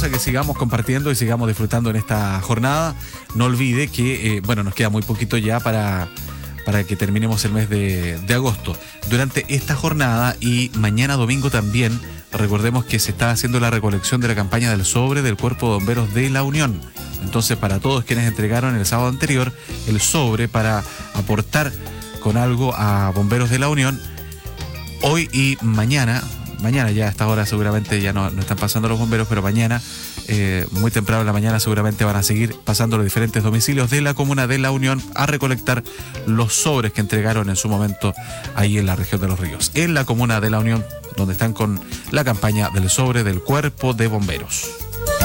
invitamos a que sigamos compartiendo y sigamos disfrutando en esta jornada. No olvide que, nos queda muy poquito ya para que terminemos el mes de agosto. Durante esta jornada y mañana domingo también, recordemos que se está haciendo la recolección de la campaña del sobre del Cuerpo de Bomberos de la Unión. Entonces, para todos quienes entregaron el sábado anterior el sobre para aportar con algo a Bomberos de la Unión, hoy y mañana ya a esta hora seguramente ya no están pasando los bomberos, pero mañana, muy temprano en la mañana, seguramente van a seguir pasando los diferentes domicilios de la comuna de La Unión a recolectar los sobres que entregaron en su momento ahí en la región de Los Ríos, en la comuna de La Unión, donde están con la campaña del sobre del Cuerpo de Bomberos.